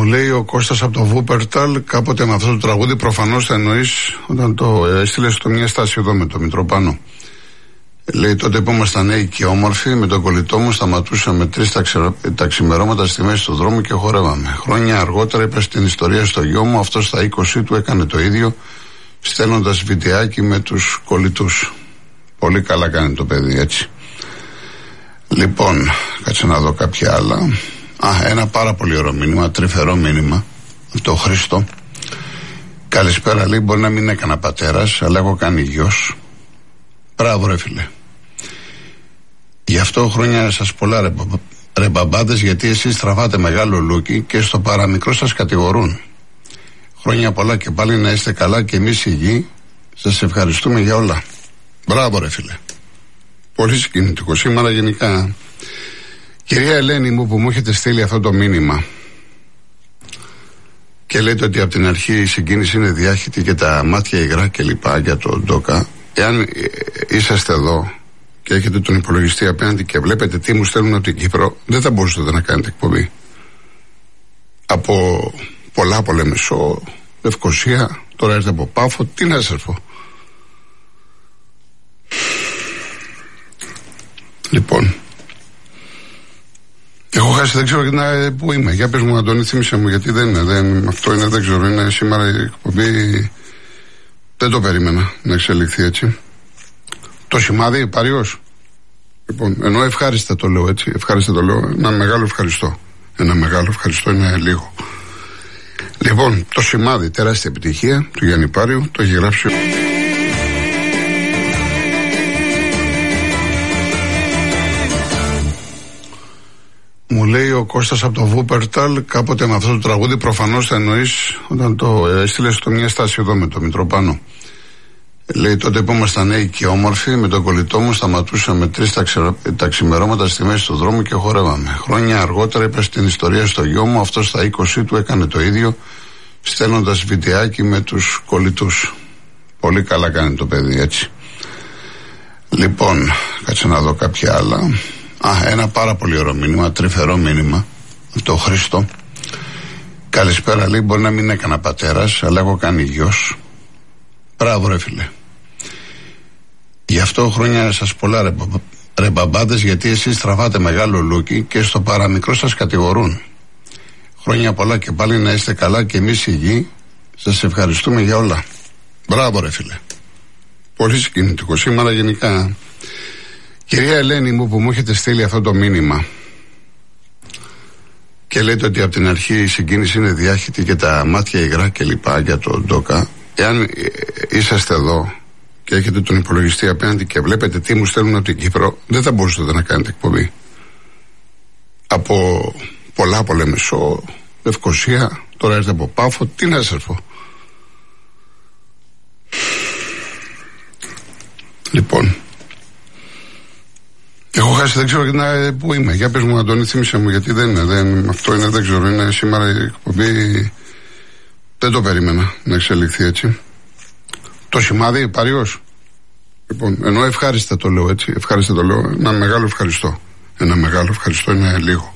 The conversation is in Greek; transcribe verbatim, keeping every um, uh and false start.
Μου λέει ο Κώστας από το Βούπερταλ, κάποτε με αυτό το τραγούδι προφανώς θα εννοείς όταν το έστειλε στο μια στάση εδώ με το Μητροπάνο. Λέει τότε που ήμασταν νέοι και όμορφοι, με τον κολλητό μου σταματούσαμε τρεις τα ξημερώματα στη μέση του δρόμου και χορεύαμε. Χρόνια αργότερα είπα στην ιστορία στο γιο μου, αυτό στα είκοσι του έκανε το ίδιο, στέλνοντας βιντεάκι με τους κολλητούς. Πολύ καλά κάνει το παιδί, έτσι. Λοιπόν, κάτσε να δω κάποια άλλα. Α, ένα πάρα πολύ ωραίο μήνυμα, τρυφερό μήνυμα, το Χρήστο. Καλησπέρα, λέει, μπορεί να μην έκανα πατέρας, αλλά έχω κάνει γιος. Μπράβο ρε φίλε. Γι' αυτό χρόνια σας πολλά ρε, ρε μπαμπάδες, γιατί εσείς τραβάτε μεγάλο λούκι και στο παραμικρό σας κατηγορούν. Χρόνια πολλά και πάλι να είστε καλά και εμείς υγιεί. Σας ευχαριστούμε για όλα. Μπράβο ρε φίλε. Πολύ συγκινητικό σήμερα γενικά. Κυρία Ελένη μου, που μου έχετε στείλει αυτό το μήνυμα και λέτε ότι από την αρχή η συγκίνηση είναι διάχυτη και τα μάτια υγρά και λοιπά για το Ντόκα, εάν είσαστε εδώ και έχετε τον υπολογιστή απέναντι και βλέπετε τι μου στέλνουν από την Κύπρο, δεν θα μπορούσατε να κάνετε εκπομπή. Από πολλά Πολεμισό, Λευκοσία, τώρα έρθετε από Πάφο, τι να σας πω. Λοιπόν, έχω χάσει, δεν ξέρω να, πού είμαι. Για πες μου, Αντώνη, θύμισε μου, γιατί δεν είναι, δεν, αυτό είναι, δεν ξέρω, είναι σήμερα η εκπομπή. Δεν το περίμενα να εξελιχθεί έτσι. Το σημάδι, Πάριος. Λοιπόν, ενώ ευχάριστα το λέω έτσι, ευχάριστα το λέω, ένα μεγάλο ευχαριστώ. Ένα μεγάλο ευχαριστώ είναι λίγο. Λοιπόν, το σημάδι, τεράστια επιτυχία του Γιάννη Πάριου, το έχει γράψει. Μου λέει ο Κώστας από το Βούπερταλ, κάποτε με αυτό το τραγούδι προφανώς θα εννοείς όταν το έστειλε στο μια στάση εδώ με το Μητροπάνο. Λέει τότε που ήμασταν νέοι και όμορφοι, με τον κολλητό μου σταματούσαμε τρεις τα, ξε... τα ξημερώματα στη μέση του δρόμου και χορεύαμε. Χρόνια αργότερα είπα στην ιστορία στο γιο μου, αυτό στα είκοσι του έκανε το ίδιο, στέλνοντας βιντεάκι με τους κολλητούς. Πολύ καλά κάνει το παιδί, έτσι. Λοιπόν, κάτσε να δω κάποια άλλα. Α, ένα πάρα πολύ ωραίο μήνυμα, τρυφερό μήνυμα, το Χρήστο. Καλησπέρα, λέει, μπορεί να μην έκανα πατέρας, αλλά έχω κάνει γιος. Μπράβο ρε φίλε. Γι' αυτό χρόνια σας πολλά ρε, ρε μπαμπάδες, γιατί εσείς τραβάτε μεγάλο λούκι και στο παραμικρό σας κατηγορούν. Χρόνια πολλά και πάλι να είστε καλά και εμείς υγιεί. Σας ευχαριστούμε για όλα. Μπράβο ρε φίλε. Πολύ συγκινητικό σήμερα γενικά. Κυρία Ελένη μου, που μου έχετε στείλει αυτό το μήνυμα και λέτε ότι από την αρχή η συγκίνηση είναι διάχυτη και τα μάτια υγρά και λοιπά για το Ντόκα, εάν είσαστε εδώ και έχετε τον υπολογιστή απέναντι και βλέπετε τι μου στέλνουν από την Κύπρο, δεν θα μπορούσατε να κάνετε εκπομπή. Από πολλά Πολεμισό, Λευκοσία, τώρα έρθετε από Πάφο, τι να σας πω. Λοιπόν, έχω χάσει, δεν ξέρω να, πού είμαι. Για πες μου, Αντώνη, θύμισε μου, γιατί δεν είναι, δεν, αυτό είναι, δεν ξέρω, είναι σήμερα η εκπομπή. Δεν το περίμενα να εξελιχθεί έτσι. Το σημάδι, Πάριος. Λοιπόν, ενώ ευχάριστα το λέω έτσι, ευχάριστα το λέω, ένα μεγάλο ευχαριστώ. Ένα μεγάλο ευχαριστώ είναι λίγο.